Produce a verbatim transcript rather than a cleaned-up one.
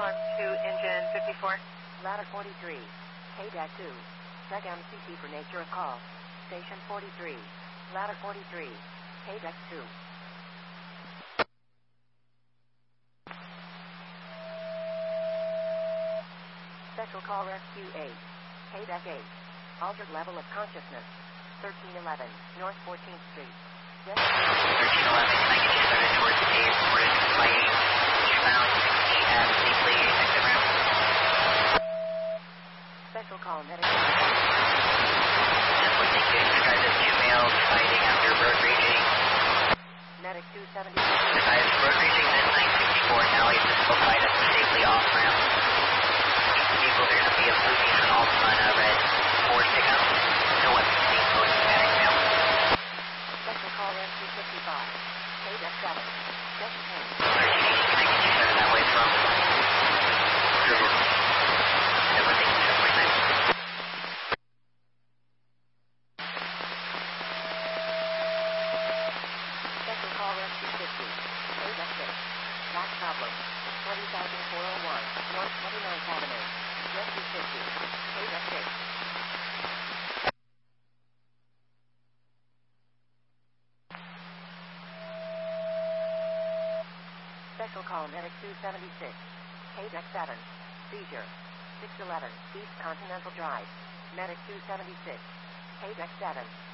on to engine fifty-four. Ladder forty-three, K D A C two. Check M C T for nature of call. Station forty-three, Ladder forty-three, K D A C two. Special call rescue eight, K D A C eight. Altered level of consciousness. thirteen eleven, North fourteenth Street. thirteen eleven, can I get you started towards the base, reported flight eight, eastbound sixty at safely exit ramp? Special call medic. Just looking to describe this two males fighting after road raging. Medic two seventy. Advise road raging at nine sixty-four, now a physical fight us safely off ramp. Vehicles are going to be a blue beam and all on a red Ford pickup. No weapons being posed in panic now. Special call rescue fifty-five, K D A C seven. Check ten. thirteen eighty, can I get you started that way from? Google. Everything is just like that. Special call rescue fifty, K D A C six. Back problem. twenty thousand four oh one, North twenty-ninth Avenue. Rescue fifty, K D A C six. Special call medic two seventy-six, K D A C seven. Seizure. six eleven, East Continental Drive. Medic two seventy-six, K D A C seven.